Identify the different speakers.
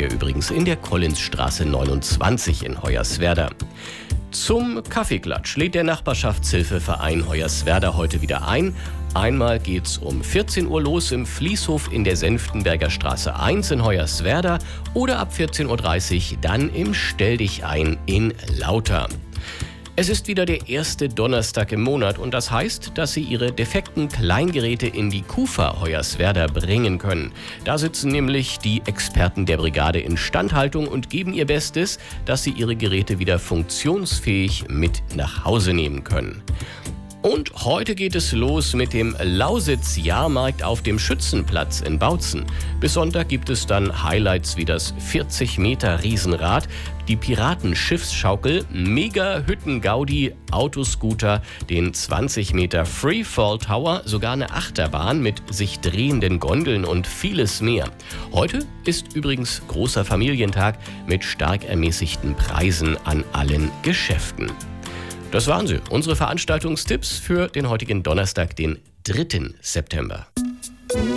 Speaker 1: Verkehr übrigens in der Collinsstraße 29 in Hoyerswerda. Zum Kaffeeklatsch lädt der Nachbarschaftshilfeverein Hoyerswerda heute wieder ein. Einmal geht's um 14 Uhr los im Fließhof in der Senftenberger Straße 1 in Hoyerswerda oder ab 14.30 Uhr dann im Stelldichein in Lauter. Es ist wieder der erste Donnerstag im Monat und das heißt, dass Sie Ihre defekten Kleingeräte in die KUFA Hoyerswerda bringen können. Da sitzen nämlich die Experten der Brigade Instandhaltung und geben ihr Bestes, dass Sie Ihre Geräte wieder funktionsfähig mit nach Hause nehmen können. Und heute geht es los mit dem Lausitz-Jahrmarkt auf dem Schützenplatz in Bautzen. Bis Sonntag gibt es dann Highlights wie das 40-Meter-Riesenrad, die Piratenschiffsschaukel, Mega-Hütten-Gaudi, Autoscooter, den 20 Meter Freefall Tower, sogar eine Achterbahn mit sich drehenden Gondeln und vieles mehr. Heute ist übrigens großer Familientag mit stark ermäßigten Preisen an allen Geschäften. Das waren sie, unsere Veranstaltungstipps für den heutigen Donnerstag, den 3. September.